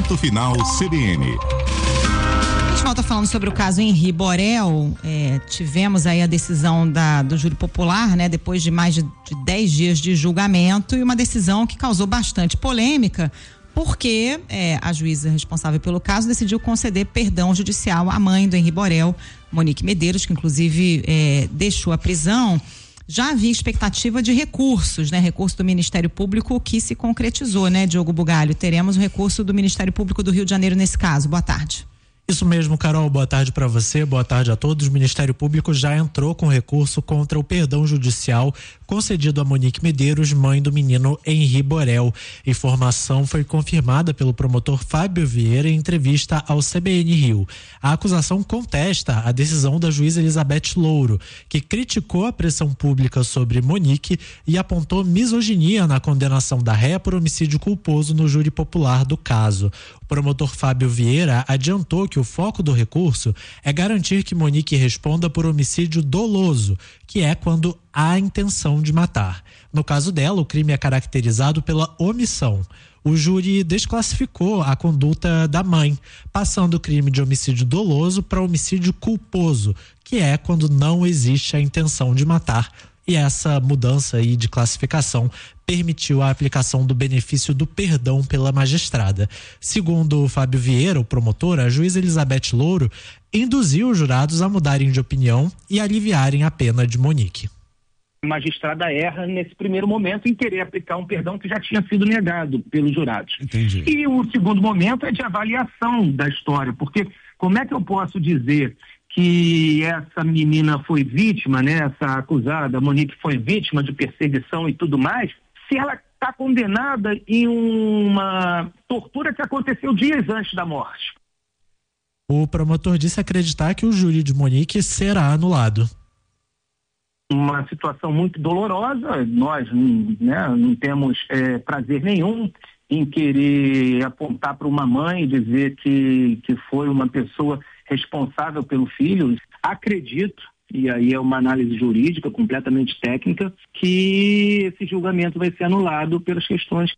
Ponto Final CBN. A gente volta falando sobre o caso Henri Borel. Tivemos aí a decisão do júri popular, né? Depois de mais de 10 dias de julgamento, e uma decisão que causou bastante polêmica, porque a juíza responsável pelo caso decidiu conceder perdão judicial à mãe do Henri Borel, Monique Medeiros, que inclusive deixou a prisão. Já havia expectativa de recursos, né? Recurso do Ministério Público que se concretizou, né, Diogo Bugalho? Teremos o recurso do Ministério Público do Rio de Janeiro nesse caso. Boa tarde. Isso mesmo, Carol, boa tarde para você, boa tarde a todos. O Ministério Público já entrou com recurso contra o perdão judicial concedido a Monique Medeiros, mãe do menino Henri Borel. Informação foi confirmada pelo promotor Fábio Vieira em entrevista ao CBN Rio. A acusação contesta a decisão da juíza Elizabeth Louro, que criticou a pressão pública sobre Monique e apontou misoginia na condenação da réia por homicídio culposo no júri popular do caso. O promotor Fábio Vieira adiantou que o foco do recurso é garantir que Monique responda por homicídio doloso, que é quando há intenção de matar. No caso dela, o crime é caracterizado pela omissão. O júri desclassificou a conduta da mãe, passando o crime de homicídio doloso para homicídio culposo, que é quando não existe a intenção de matar. E essa mudança aí de classificação permitiu a aplicação do benefício do perdão pela magistrada. Segundo o Fábio Vieira, o promotor, a juíza Elizabeth Louro induziu os jurados a mudarem de opinião e aliviarem a pena de Monique. A magistrada erra nesse primeiro momento em querer aplicar um perdão que já tinha sido negado pelos jurados. Entendi. E o segundo momento é de avaliação da história, porque como é que eu posso dizer que essa menina foi vítima, né? Essa acusada, Monique, foi vítima de perseguição e tudo mais, se ela está condenada em uma tortura que aconteceu dias antes da morte. O promotor disse acreditar que o júri de Monique será anulado. Uma situação muito dolorosa, nós, né, não temos prazer nenhum em querer apontar para uma mãe e dizer que foi uma pessoa responsável pelo filho. Acredito, e aí é uma análise jurídica completamente técnica, que esse julgamento vai ser anulado pelas questões.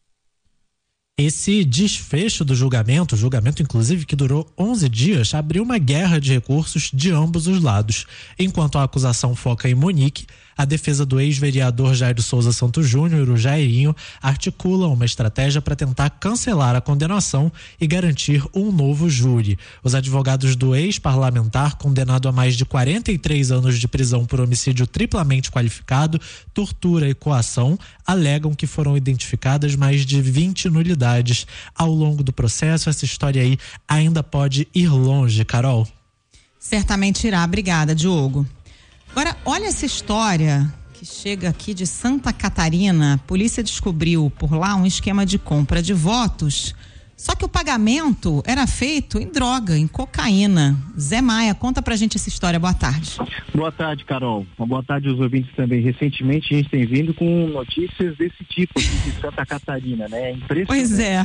Esse desfecho do julgamento inclusive que durou 11 dias, abriu uma guerra de recursos de ambos os lados. Enquanto a acusação foca em Monique, a defesa do ex-vereador Jair Souza Santos Júnior, o Jairinho, articula uma estratégia para tentar cancelar a condenação e garantir um novo júri. Os advogados do ex-parlamentar, condenado a mais de 43 anos de prisão por homicídio triplamente qualificado, tortura e coação, alegam que foram identificadas mais de 20 nulidades. Ao longo do processo, essa história aí ainda pode ir longe, Carol. Certamente irá. Obrigada, Diogo. Agora, olha essa história que chega aqui de Santa Catarina. A polícia descobriu por lá um esquema de compra de votos, só que o pagamento era feito em droga, em cocaína. Zé Maia, conta pra gente essa história. Boa tarde. Boa tarde, Carol. Boa tarde aos ouvintes também. Recentemente a gente tem vindo com notícias desse tipo aqui de Santa Catarina, né? É impressionante. Pois é.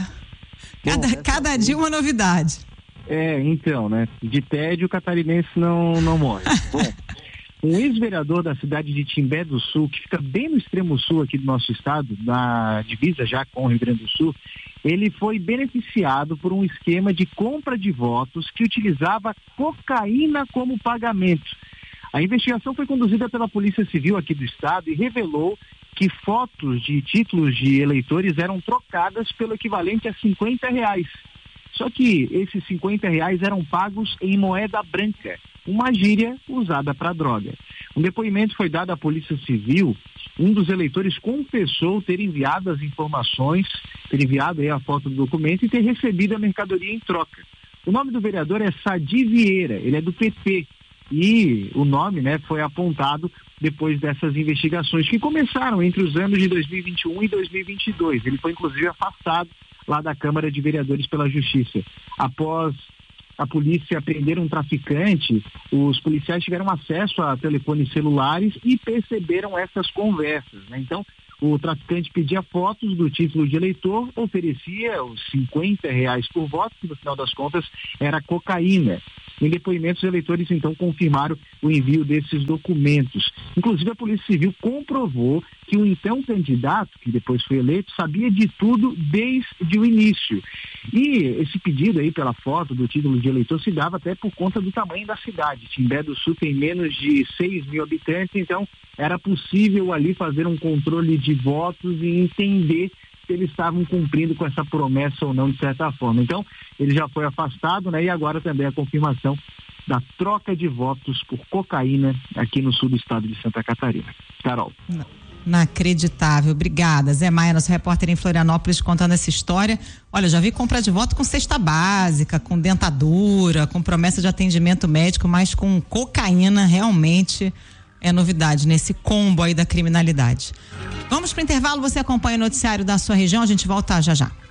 Cada dia uma novidade. Então, né? De tédio o catarinense não morre. Bom, um ex-vereador da cidade de Timbé do Sul, que fica bem no extremo sul aqui do nosso estado, na divisa já com o Rio Grande do Sul, ele foi beneficiado por um esquema de compra de votos que utilizava cocaína como pagamento. A investigação foi conduzida pela Polícia Civil aqui do estado e revelou que fotos de títulos de eleitores eram trocadas pelo equivalente a R$50. Só que esses R$50 eram pagos em moeda branca, uma gíria usada para droga. Um depoimento foi dado à Polícia Civil. Um dos eleitores confessou ter enviado as informações, ter enviado aí a foto do documento e ter recebido a mercadoria em troca. O nome do vereador é Sadi Vieira, ele é do PP. E o nome, né, foi apontado depois dessas investigações que começaram entre os anos de 2021 e 2022. Ele foi inclusive afastado lá da Câmara de Vereadores pela Justiça. Após a polícia prender um traficante, os policiais tiveram acesso a telefones celulares e perceberam essas conversas, né? Então, o traficante pedia fotos do título de eleitor, oferecia os R$50 por voto, que no final das contas era cocaína. Em depoimentos, os eleitores então confirmaram o envio desses documentos. Inclusive, a Polícia Civil comprovou que o então candidato, que depois foi eleito, sabia de tudo desde o início. E esse pedido aí pela foto do título de eleitor se dava até por conta do tamanho da cidade. Timbé do Sul tem menos de 6 mil habitantes, então era possível ali fazer um controle de votos e entender se eles estavam cumprindo com essa promessa ou não, de certa forma. Então, ele já foi afastado, né? E agora também a confirmação da troca de votos por cocaína aqui no sul do estado de Santa Catarina. Carol. Inacreditável. Obrigada. Zé Maia, nosso repórter em Florianópolis, contando essa história. Olha, já vi compra de voto com cesta básica, com dentadura, com promessa de atendimento médico, mas com cocaína realmente é novidade nesse combo aí da criminalidade. Vamos para o intervalo, você acompanha o noticiário da sua região, a gente volta já já.